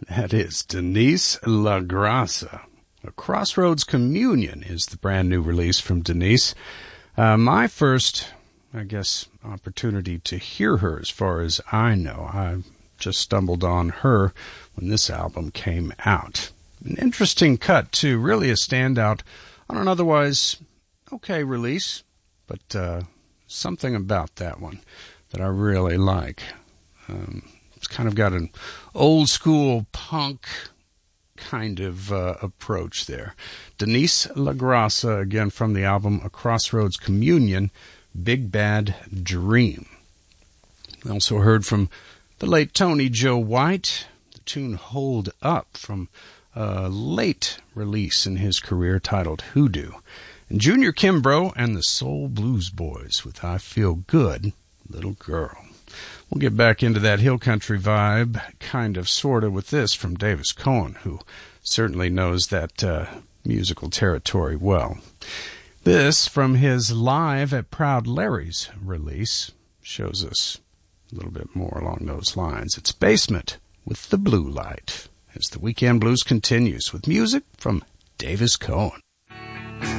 That is Denise LaGraca. A Crossroads Communion is the brand new release from Denise. My first, opportunity to hear her as far as I know. I just stumbled on her when this album came out. An interesting cut, too. Really a standout on an otherwise okay release, but something about that one that I really like. It's kind of got an old school punk kind of approach there. Denise LaGraca, again from the album A Crossroads Communion, Big Bad Dream. We also heard from the late Tony Joe White, the tune Hold Up from a late release in his career titled Hoodoo. And Junior Kimbrough and the Soul Blues Boys with I Feel Good, Little Girl. We'll get back into that hill country vibe, kind of, sort of, with this from Davis Cohen, who certainly knows that musical territory well. This, from his Live at Proud Larry's release, shows us a little bit more along those lines. It's Basement with the Blue Light, as the Weekend Blues continues with music from Davis Cohen.